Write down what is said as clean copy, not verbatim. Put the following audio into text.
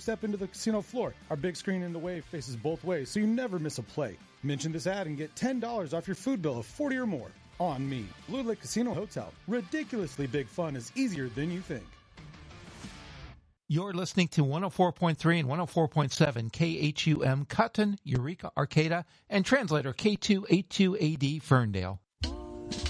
step into the casino floor. Our big screen in the wave faces both ways, so you never miss a play. Mention this ad and get $10 off your food bill of $40 or more. On me. Blue Lake Casino Hotel. Ridiculously big fun is easier than you think. You're listening to 104.3 and 104.7 KHUM Cotton, Eureka, Arcata, and translator K282AD Ferndale.